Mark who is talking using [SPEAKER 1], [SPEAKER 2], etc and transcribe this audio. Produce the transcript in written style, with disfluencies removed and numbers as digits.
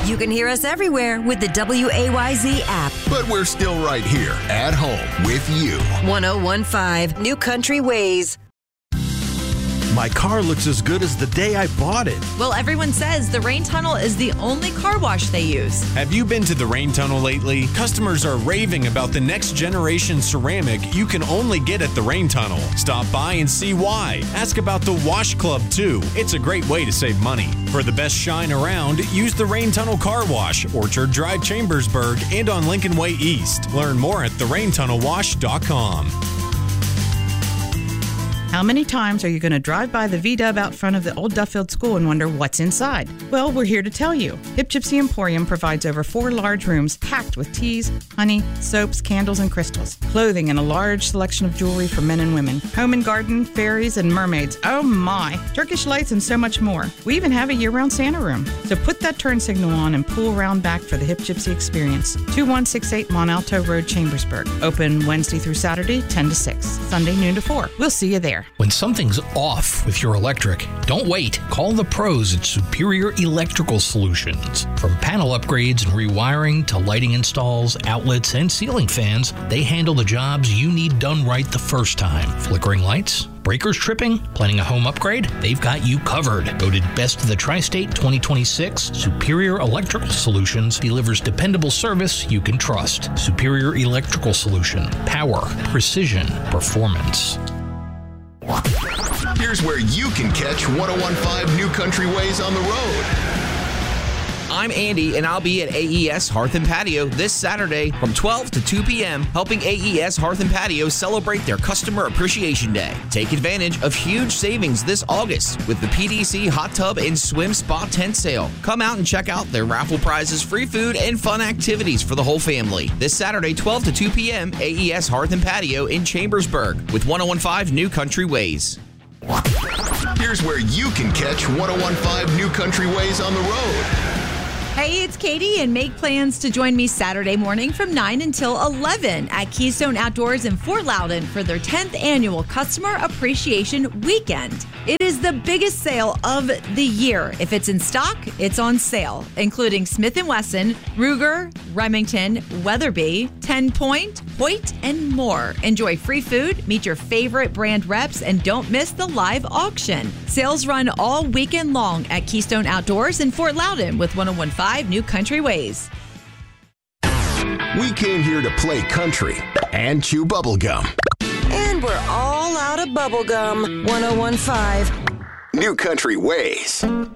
[SPEAKER 1] You can hear us everywhere with the WAYZ app.
[SPEAKER 2] But we're still right here at home with you.
[SPEAKER 1] 1015 New Country Ways.
[SPEAKER 3] My car looks as good as the day I bought it.
[SPEAKER 4] Well, everyone says the Rain Tunnel is the only car wash they use.
[SPEAKER 5] Have you been to the Rain Tunnel lately? Customers are raving about the next generation ceramic you can only get at the Rain Tunnel. Stop by and see why. Ask about the Wash Club, too. It's a great way to save money. For the best shine around, use the Rain Tunnel Car Wash, Orchard Drive, Chambersburg, and on Lincoln Way East. Learn more at theraintunnelwash.com.
[SPEAKER 6] How many times are you going to drive by the V-Dub out front of the old Duffield School and wonder what's inside? Well, we're here to tell you. Hip Gypsy Emporium provides over 4 large rooms packed with teas, honey, soaps, candles, and crystals. Clothing and a large selection of jewelry for men and women. Home and garden, fairies, and mermaids. Oh my! Turkish lights and so much more. We even have a year-round Santa room. So put that turn signal on and pull around back for the Hip Gypsy experience. 2168 Mont Alto Road, Chambersburg. Open Wednesday through Saturday, 10 to 6. Sunday, noon to 4. We'll see you there.
[SPEAKER 7] When something's off with your electric, don't wait. Call the pros at Superior Electrical Solutions. From panel upgrades and rewiring to lighting installs, outlets, and ceiling fans, they handle the jobs you need done right the first time. Flickering lights? Breakers tripping? Planning a home upgrade? They've got you covered. Voted Best of the Tri-State 2026, Superior Electrical Solutions delivers dependable service you can trust. Superior Electrical Solution. Power, precision, performance.
[SPEAKER 2] Here's where you can catch 1015 New Country Ways on the road.
[SPEAKER 8] I'm Andy, and I'll be at AES Hearth and Patio this Saturday from 12 to 2 p.m., helping AES Hearth and Patio celebrate their Customer Appreciation Day. Take advantage of huge savings this August with the PDC Hot Tub and Swim Spa Tent Sale. Come out and check out their raffle prizes, free food, and fun activities for the whole family. This Saturday, 12 to 2 p.m., AES Hearth and Patio in Chambersburg with 1015 New Country Ways.
[SPEAKER 2] Here's where you can catch 1015 New Country Ways on the road.
[SPEAKER 4] Hey, it's Katie, and make plans to join me Saturday morning from 9 until 11 at Keystone Outdoors in Fort Loudon for their 10th annual Customer Appreciation Weekend. It is the biggest sale of the year. If it's in stock, it's on sale, including Smith & Wesson, Ruger, Remington, Weatherby, 10 Point, Hoyt, and more. Enjoy free food, meet your favorite brand reps, and don't miss the live auction. Sales run all weekend long at Keystone Outdoors in Fort Loudon with 1015 New Country Ways.
[SPEAKER 2] We came here to play country and chew bubblegum.
[SPEAKER 1] And we're all out of bubblegum. 1015
[SPEAKER 2] New Country Ways.